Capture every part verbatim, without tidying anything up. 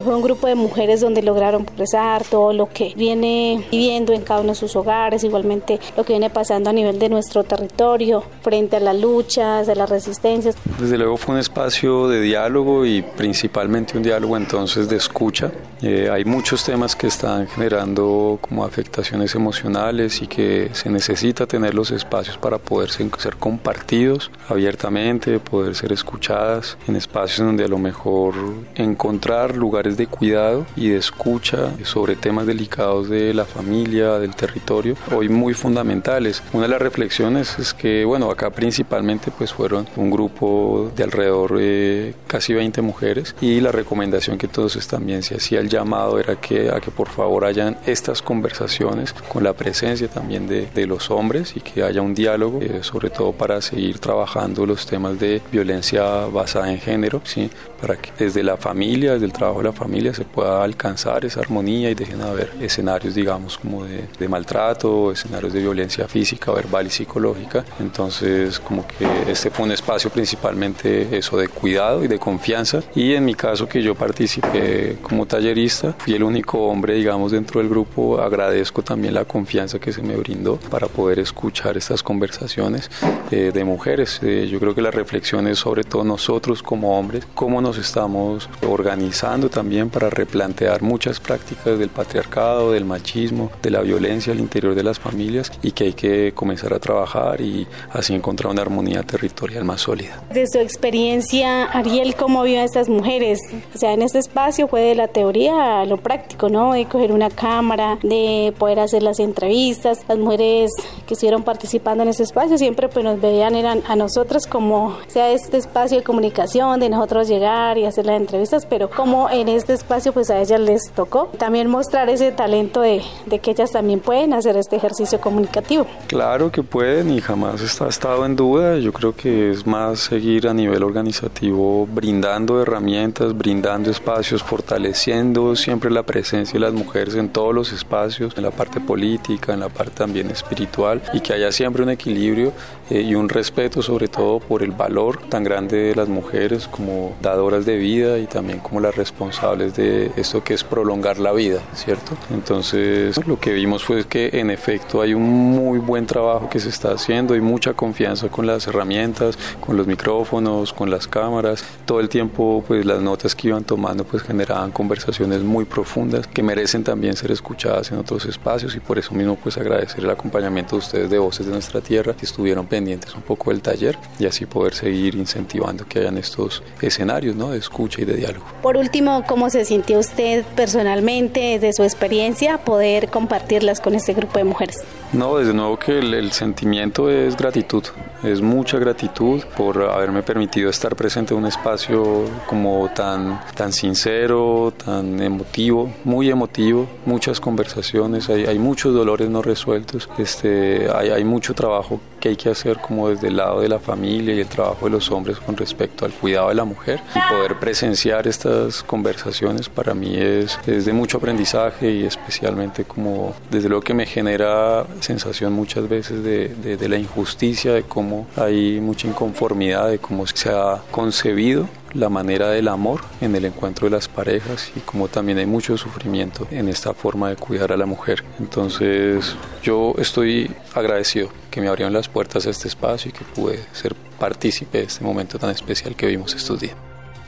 fue un grupo de mujeres donde lograron expresar todo lo que viene viviendo en cada uno de sus hogares, igualmente lo que viene pasando a nivel de nuestro territorio frente a las luchas, de las resistencias. Desde luego fue un espacio de diálogo y principalmente un diálogo entonces de escucha. Eh, hay muchos temas que están generando como afectaciones emocionales y que se necesita tener los espacios para poder ser, ser compartidos abiertamente, poder ser escuchadas en espacios donde a lo mejor encontrar lugares de cuidado y de escucha sobre temas delicados de la familia, del territorio, hoy muy fundamentales. Una de las reflexiones es que, bueno, acá principalmente pues fueron un grupo de alrededor de casi veinte mujeres y la recomendación que entonces también se hacía el llamado era que a que por favor hayan estas conversaciones con la presencia también de, de los hombres y que haya un diálogo, eh, sobre todo para seguir trabajando los temas de violencia basada en género, ¿sí? Para que desde la familia, desde el trabajo de la familia se pueda alcanzar esa armonía y dejen de haber escenarios, digamos, como de, de maltrato, escenarios de violencia física, verbal y psicológica. Entonces, como que este fue un espacio principalmente eso de cuidado y de confianza. Y en mi caso, que yo participé como tallerista, fui el único hombre, digamos, dentro del grupo. Agradezco también la confianza que se me brindó para poder escuchar estas conversaciones eh, de mujeres. Eh, yo creo que la reflexión es sobre todo nosotros como hombres, cómo nos estamos organizando también para replantear muchas prácticas del patriarcado, del machismo, de la violencia al interior de las familias y que hay que comenzar a trabajar y así encontrar una armonía territorial más sólida. De su experiencia, Ariel, ¿cómo vio a estas mujeres? O sea, en este espacio fue de la teoría a lo práctico, ¿no? De coger una cámara, de poder hacer las entrevistas. Las mujeres que estuvieron participando en este espacio siempre pues nos veían eran a nosotras como, o sea, este espacio de comunicación, de nosotros llegar y hacer las entrevistas, pero como en este espacio pues a ellas les tocó también mostrar ese talento de, de que ellas también pueden hacer este ejercicio comunicativo. Claro que pueden y jamás está, ha estado en duda. Yo creo que es más seguir a nivel organizativo brindando herramientas, brindando espacios, fortaleciendo siempre la presencia de las mujeres en todos los espacios, en la parte política, en la parte también espiritual, y que haya siempre un equilibrio eh, y un respeto sobre todo por el valor tan grande de las mujeres como dadoras de vida y también como las responsables de esto que es prolongar la vida, ¿cierto? Entonces lo que vimos fue que en efecto hay un muy buen trabajo que se está haciendo, hay mucha confianza con las herramientas, con los micrófonos, con las cámaras. Todo el tiempo pues las notas que iban tomando pues generaban conversaciones muy profundas que merecen también ser escuchadas en otros espacios y por eso mismo pues agradecer el acompañamiento de ustedes de Voces de Nuestra Tierra que estuvieron pendientes un poco del taller y así poder seguir incentivando que hayan estos escenarios, ¿no? De escucha y de diálogo. Por último, ¿cómo se sintió usted personalmente desde su experiencia poder compartirlas con este grupo de mujeres? No, desde nuevo que el, el sentimiento es gratitud, es mucha gratitud por haberme permitido estar presente en un espacio como tan, tan sincero, tan emotivo, muy emotivo, muchas conversaciones, hay, hay muchos dolores no resueltos, este, hay, hay mucho trabajo que hay que hacer como desde el lado de la familia y el trabajo de los hombres con respecto al cuidado de la mujer y poder presenciar estas conversaciones para mí es, es de mucho aprendizaje y especialmente como desde lo que me genera sensación muchas veces de, de, de la injusticia, de cómo hay mucha inconformidad, de cómo se ha concebido la manera del amor en el encuentro de las parejas y como también hay mucho sufrimiento en esta forma de cuidar a la mujer. Entonces yo estoy agradecido que me abrieron las puertas a este espacio y que pude ser partícipe de este momento tan especial que vivimos estos días.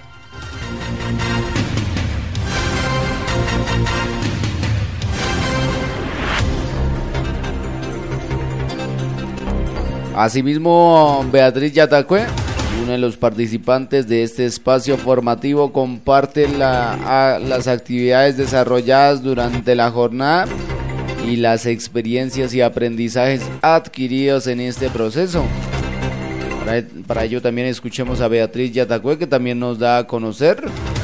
Asimismo, Beatriz Yatacue, uno de los participantes de este espacio formativo, comparte la, a, las actividades desarrolladas durante la jornada y las experiencias y aprendizajes adquiridos en este proceso. Para, para ello también escuchemos a Beatriz Yatacue, que también nos da a conocer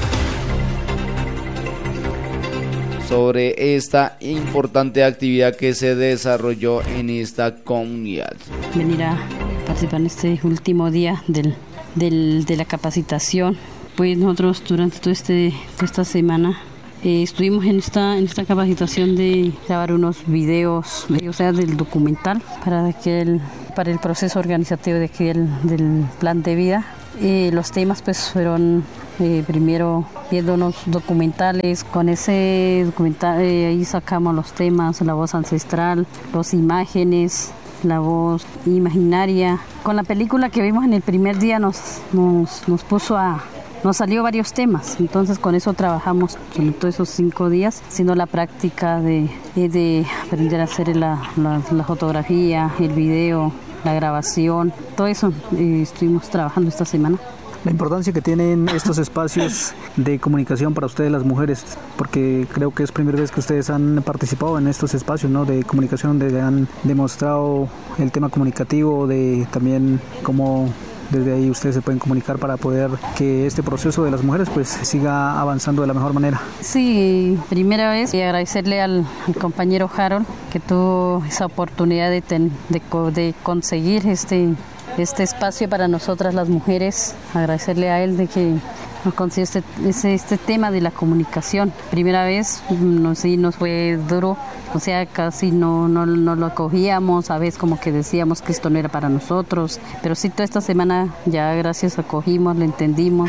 sobre esta importante actividad que se desarrolló en esta comunidad. Venir a participar en este último día del, del, de la capacitación. Pues nosotros durante todo este, toda esta semana eh, estuvimos en esta, en esta capacitación de grabar unos videos, o sea, del documental para, aquel, para el proceso organizativo de aquel, del plan de vida. Eh, los temas pues fueron eh, primero viendo unos documentales, con ese documental eh, ahí sacamos los temas, la voz ancestral, las imágenes, la voz imaginaria. Con la película que vimos en el primer día nos, nos, nos puso a... Nos salió varios temas, entonces con eso trabajamos durante todos esos cinco días, haciendo la práctica de, de aprender a hacer la, la, la fotografía, el video, la grabación, todo eso eh, estuvimos trabajando esta semana. La importancia que tienen estos espacios de comunicación para ustedes las mujeres, porque creo que es primera vez que ustedes han participado en estos espacios, ¿no?, de comunicación, donde han demostrado el tema comunicativo, de también cómo desde ahí ustedes se pueden comunicar para poder que este proceso de las mujeres pues siga avanzando de la mejor manera. Sí, primera vez, y agradecerle al, al compañero Harold que tuvo esa oportunidad de, ten, de, de conseguir este, este espacio para nosotras las mujeres, agradecerle a él de que nos consiguió este, este, este tema de la comunicación. Primera vez, no, sí, nos fue duro, o sea, casi no, no, no lo acogíamos, a veces como que decíamos que esto no era para nosotros, pero sí, toda esta semana ya gracias acogimos, lo entendimos,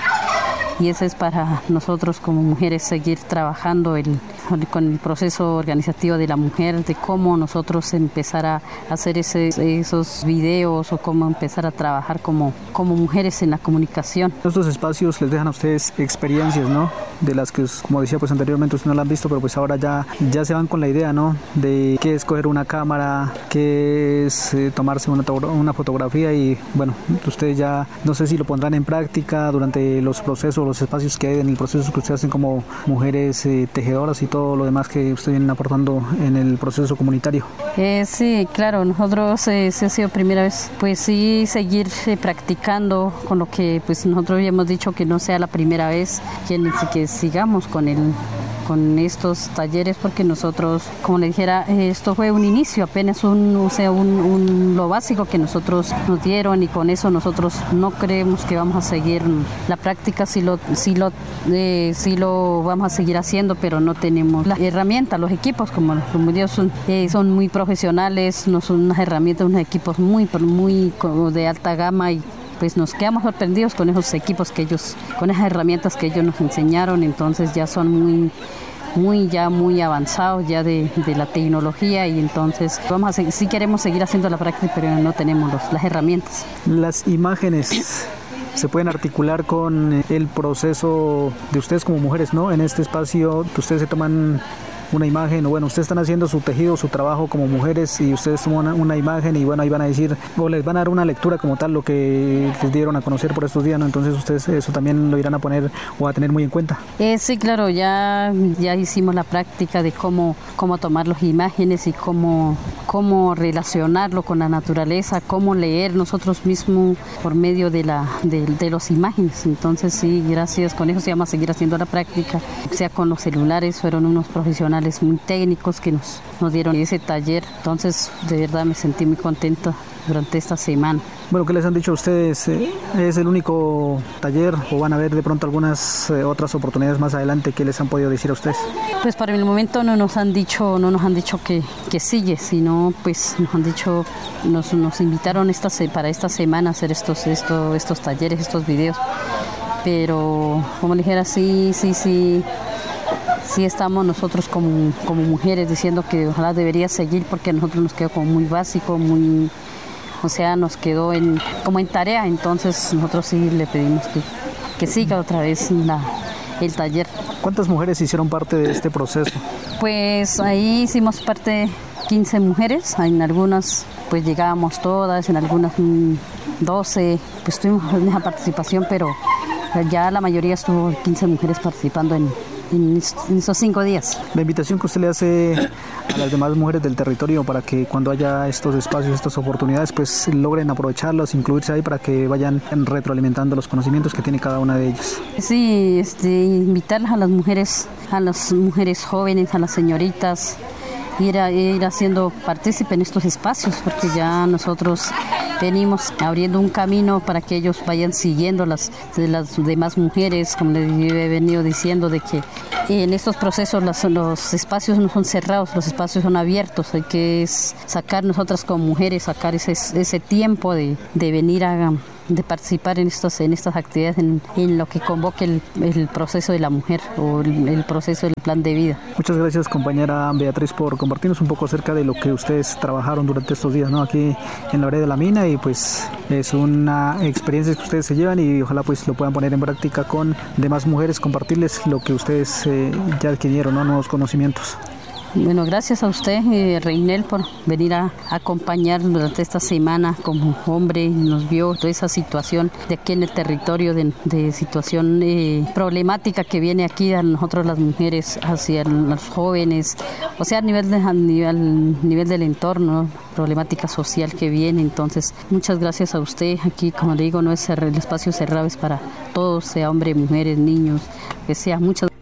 y eso es para nosotros como mujeres seguir trabajando el, con el proceso organizativo de la mujer, de cómo nosotros empezar a hacer ese, esos videos o cómo empezar a trabajar como, como mujeres en la comunicación. Estos espacios les dejan a ustedes experiencias, ¿no?, de las que, como decía pues anteriormente, ustedes no la han visto, pero pues ahora ya, ya se van con la idea, ¿no?, de qué es coger una cámara, qué es eh, tomarse una, una fotografía, y bueno, ustedes ya no sé si lo pondrán en práctica durante los procesos, los espacios que hay en el proceso que ustedes hacen como mujeres eh, tejedoras y todo lo demás que ustedes vienen aportando en el proceso comunitario. Eh, sí, claro, nosotros eh, sí ha sido primera vez, pues sí, seguir eh, practicando con lo que pues nosotros habíamos dicho, que no sea la primera vez, que, que sigamos con el con estos talleres, porque nosotros, como le dijera, esto fue un inicio, apenas un, o sea, un, un, lo básico que nosotros nos dieron, y con eso nosotros no creemos que vamos a seguir la práctica, sí lo, sí lo, eh, sí lo vamos a seguir haciendo, pero no tenemos la herramienta, los equipos, como los medios son, eh, son muy profesionales, no son unas herramientas, unos equipos muy, muy de alta gama, y pues nos quedamos sorprendidos con esos equipos que ellos, con esas herramientas que ellos nos enseñaron. Entonces ya son muy, muy ya muy avanzados ya de, de la tecnología, y entonces vamos a seguir, sí queremos seguir haciendo la práctica, pero no tenemos los, las herramientas. Las imágenes se pueden articular con el proceso de ustedes como mujeres, ¿no? En este espacio que ustedes se toman una imagen, o bueno, ustedes están haciendo su tejido, su trabajo como mujeres, y ustedes toman una, una imagen, y bueno, ahí van a decir, o les van a dar una lectura como tal, lo que les dieron a conocer por estos días, ¿no? Entonces ustedes eso también lo irán a poner o a tener muy en cuenta. Eh, sí, claro, ya, ya hicimos la práctica de cómo, cómo tomar las imágenes y cómo, cómo relacionarlo con la naturaleza, cómo leer nosotros mismos por medio de, la, de, de las imágenes. Entonces sí, gracias, con eso sí vamos a seguir haciendo la práctica, o sea, con los celulares, fueron unos profesionales muy técnicos que nos, nos dieron ese taller. Entonces de verdad me sentí muy contenta durante esta semana. Bueno, ¿qué les han dicho a ustedes? ¿Es el único taller o van a haber de pronto algunas eh, otras oportunidades más adelante? ¿Qué les han podido decir a ustedes? Pues para el momento no nos han dicho, no nos han dicho que, que sigue, sino pues nos han dicho, nos, nos invitaron esta, para esta semana a hacer estos, estos, estos talleres, estos videos. Pero como le dijera, sí, sí, sí. Sí estamos nosotros como, como mujeres diciendo que ojalá debería seguir, porque a nosotros nos quedó como muy básico, muy, o sea, nos quedó en, como en tarea. Entonces nosotros sí le pedimos que, que siga otra vez la, el taller. ¿Cuántas mujeres hicieron parte de este proceso? Pues ahí hicimos parte quince mujeres, en algunas pues llegábamos todas, en algunas doce, pues tuvimos una participación, pero ya la mayoría estuvo quince mujeres participando en En esos cinco días. La invitación que usted le hace a las demás mujeres del territorio para que cuando haya estos espacios, estas oportunidades, pues logren aprovecharlos, incluirse ahí para que vayan retroalimentando los conocimientos que tiene cada una de ellas. Sí, este, invitarlas a las mujeres, a las mujeres jóvenes, a las señoritas, ir, a, ir haciendo partícipe en estos espacios, porque ya nosotros venimos abriendo un camino para que ellos vayan siguiendo las, de las demás mujeres, como les he venido diciendo, de que en estos procesos los, los espacios no son cerrados, los espacios son abiertos. Hay que sacar nosotras como mujeres, sacar ese, ese tiempo de, de venir a, de participar en estos en estas actividades, en, en lo que convoque el, el proceso de la mujer o el, el proceso del plan de vida. Muchas gracias, compañera Beatriz, por compartirnos un poco acerca de lo que ustedes trabajaron durante estos días, ¿no? Aquí en la vereda de la mina, y pues es una experiencia que ustedes se llevan y ojalá pues lo puedan poner en práctica con demás mujeres, compartirles lo que ustedes eh, ya adquirieron, ¿no? Nuevos conocimientos. Bueno, gracias a usted, eh, Reinel, por venir a acompañar durante esta semana como hombre. Nos vio toda esa situación de aquí en el territorio, de, de situación eh, problemática que viene aquí a nosotros las mujeres, hacia los jóvenes, o sea, a nivel, de, a nivel, nivel del entorno, problemática social que viene. Entonces, muchas gracias a usted. Aquí, como le digo, no es el espacio cerrado, es para todos, sea hombre, mujeres, niños, que sea. Muchas